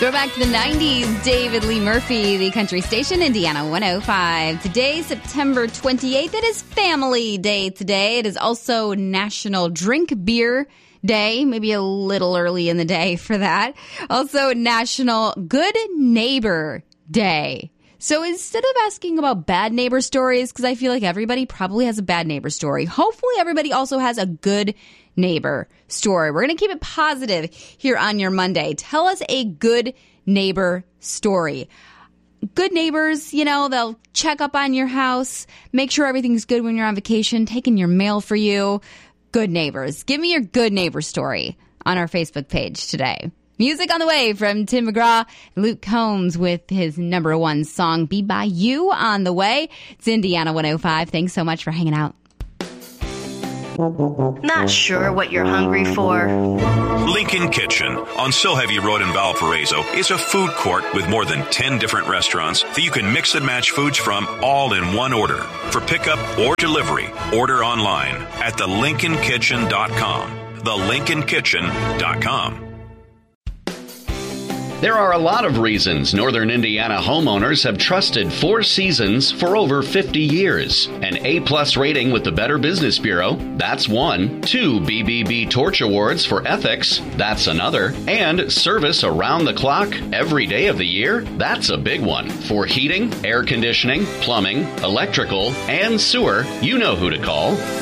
Throwback to the 90s, David Lee Murphy, the country station, Indiana 105. Today, September 28th, it is Family Day today. It is also National Drink Beer Day, maybe a little early in the day for that. Also, National Good Neighbor Day. So instead of asking about bad neighbor stories, because I feel like everybody probably has a bad neighbor story, hopefully everybody also has a good neighbor story. We're going to keep it positive here on your Monday. Tell us a good neighbor story. Good neighbors, you know, they'll check up on your house, make sure everything's good when you're on vacation, taking your mail for you. Good neighbors. Give me your good neighbor story on our Facebook page today. Music on the way from Tim McGraw, Luke Combs with his number one song, Be By You, on the way. It's Indiana 105. Thanks so much for hanging out. Not sure what you're hungry for? Lincoln Kitchen on Silheavy Road in Valparaiso is a food court with more than 10 different restaurants that you can mix and match foods from all in one order. For pickup or delivery, order online at thelincolnkitchen.com. Thelincolnkitchen.com. There are a lot of reasons Northern Indiana homeowners have trusted Four Seasons for over 50 years. An A-plus rating with the Better Business Bureau, that's one. 2 BBB Torch Awards for ethics, that's another. And service around the clock, every day of the year, that's a big one. For heating, air conditioning, plumbing, electrical, and sewer, you know who to call.